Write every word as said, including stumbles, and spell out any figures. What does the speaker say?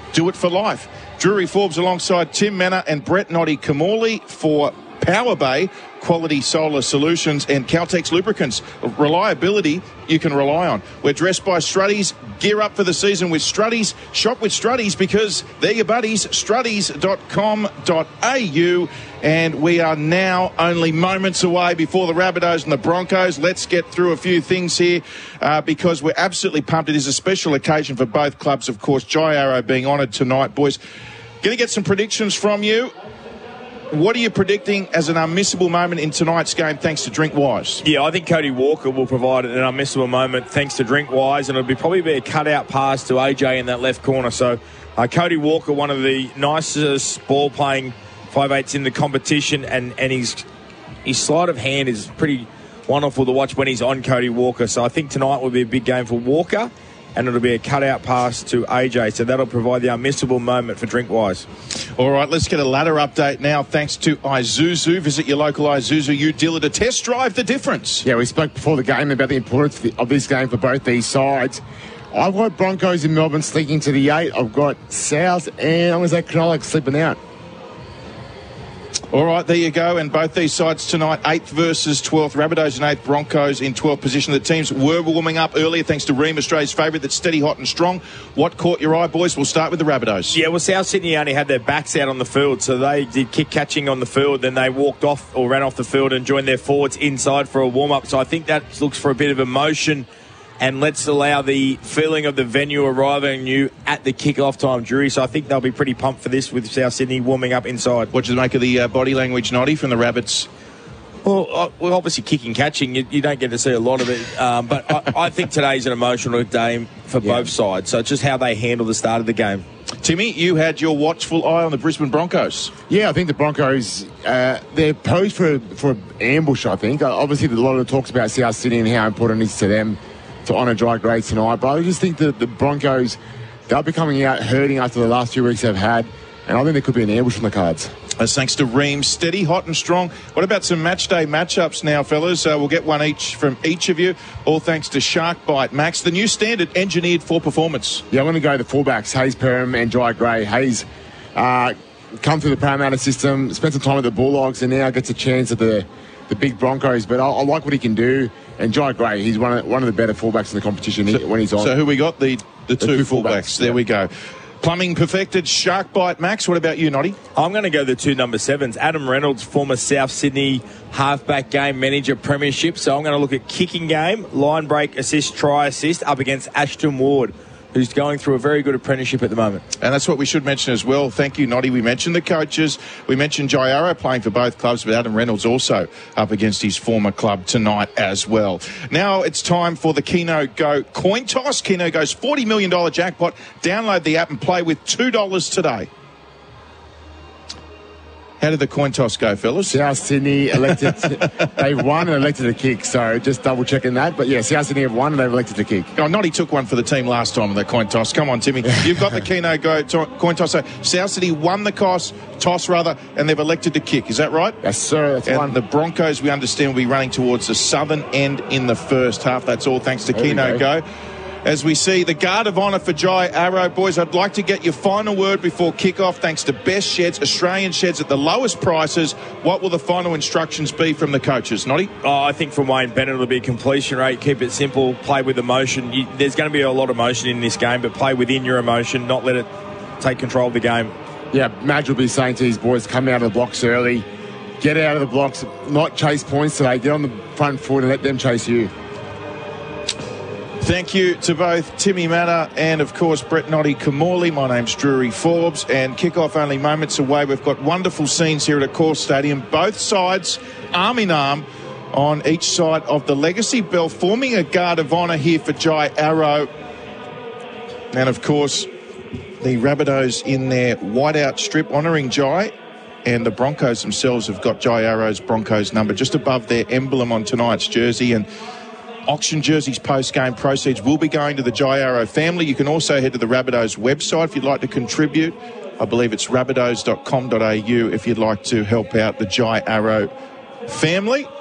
do it for life. Drury Forbes alongside Tim Manor and Brett Noddy Kamali for Power Bay Quality Solar Solutions and Caltex Lubricants. Reliability you can rely on. We're dressed by Struddies. Gear up for the season with Struddies. Shop with Struddies because they're your buddies. Struddies dot com dot a u. And we are now only moments away before the Rabbitohs and the Broncos. Let's get through a few things here uh, because we're absolutely pumped. It is a special occasion for both clubs, of course. Jai Arrow being honoured tonight, boys. Going to get some predictions from you. What are you predicting as an unmissable moment in tonight's game thanks to Drinkwise? Yeah, I think Cody Walker will provide an unmissable moment thanks to Drinkwise, and it'll be probably be a cutout pass to A J in that left corner. So uh, Cody Walker, one of the nicest ball-playing five eights in the competition, and, and his, his sleight of hand is pretty wonderful to watch when he's on Cody Walker. So I think tonight will be a big game for Walker, and it'll be a cutout pass to A J. So that'll provide the unmissable moment for Drinkwise. All right, let's get a ladder update now thanks to Isuzu. Visit your local Isuzu U dealer to test drive the difference. Yeah, we spoke before the game about the importance of this game for both these sides. I've got Broncos in Melbourne sneaking to the eight. I've got South and I'm going to say Cronulla slipping out. All right, there you go. And both these sides tonight, eighth versus twelfth. Rabbitohs and eighth, Broncos in twelfth position. The teams were warming up earlier thanks to Ream, Australia's favourite, that's steady, hot and strong. What caught your eye, boys? We'll start with the Rabbitohs. Yeah, well, South Sydney only had their backs out on the field, so they did kick catching on the field, then they walked off or ran off the field and joined their forwards inside for a warm-up. So I think that looks for a bit of emotion, and let's allow the feeling of the venue arriving you at the kick-off time, Drury. So I think they'll be pretty pumped for this with South Sydney warming up inside. What do you make of the uh, body language, Noddy, from the Rabbits? Well, uh, well, obviously kicking, catching, you, you don't get to see a lot of it. Um, but I, I think today's an emotional day for yeah. both sides. So it's just how they handle the start of the game. Timmy, you had your watchful eye on the Brisbane Broncos. Yeah, I think the Broncos, uh, they're posed for, for an ambush, I think. Uh, obviously, a lot of the talks about South Sydney and how important it is to them to honour Jai Gray tonight. But I just think that the Broncos, they'll be coming out hurting after the last few weeks they've had. And I think there could be an ambush on the cards. That's thanks to Ream. Steady, hot and strong. What about some match day matchups now, fellas? Uh, we'll get one each from each of you. All thanks to Shark Bite Max, the new standard engineered for performance. Yeah, I'm going to go the fullbacks, Hayes Perham and Jai Gray. Hayes uh, come through the Parramatta system, spent some time at the Bulldogs, and now gets a chance at the, the big Broncos. But I, I like what he can do. And Jai Gray, he's one of, one of the better fullbacks in the competition so, when he's on. So who we got? The, the, the two, two fullbacks. fullbacks. There yeah. we go. Plumbing perfected, Shark Bite Max. What about you, Noddy? I'm going to go the two number sevens. Adam Reynolds, former South Sydney halfback game manager premiership. So I'm going to look at kicking game, line break, assist, try, assist up against Ashton Ward, who's going through a very good apprenticeship at the moment. And that's what we should mention as well. Thank you, Noddy. We mentioned the coaches. We mentioned Jai Arrow playing for both clubs, but Adam Reynolds also up against his former club tonight as well. Now it's time for the Keno Go coin toss. Keno Go's forty million dollars jackpot. Download the app and play with two dollars today. How did the coin toss go, fellas? South Sydney elected, to, they won and elected a kick, so just double checking that. But yeah, South Sydney have won and they've elected a kick. Oh, Noddy took one for the team last time with the coin toss. Come on, Timmy. You've got the Keno Go to- coin toss. So South Sydney won the toss, toss rather, and they've elected to kick. Is that right? Yes, sir. That's and one. The Broncos, we understand, will be running towards the southern end in the first half. That's all thanks to there Keno Go. As we see the Guard of Honour for Jai Arrow. Boys, I'd like to get your final word before kick-off. Thanks to Best Sheds, Australian sheds at the lowest prices. What will the final instructions be from the coaches? Noddy? Oh, I think from Wayne Bennett it'll be completion rate. Keep it simple. Play with emotion. You, there's going to be a lot of emotion in this game, but play within your emotion, not let it take control of the game. Yeah, Madge will be saying to his boys, come out of the blocks early. Get out of the blocks. Not chase points today. Get on the front foot and let them chase you. Thank you to both Timmy Manor and, of course, Brett Noddy Kamali. My name's Drury Forbes, and kick-off only moments away. We've got wonderful scenes here at Accor Stadium. Both sides, arm in arm, on each side of the Legacy Bell, forming a Guard of Honour here for Jai Arrow. And, of course, the Rabbitohs in their whiteout strip honouring Jai. And the Broncos themselves have got Jai Arrow's Broncos number just above their emblem on tonight's jersey. And auction jerseys post-game proceeds will be going to the Jai Arrow family. You can also head to the Rabbitohs website if you'd like to contribute. I believe it's rabbitohs dot com dot a u if you'd like to help out the Jai Arrow family.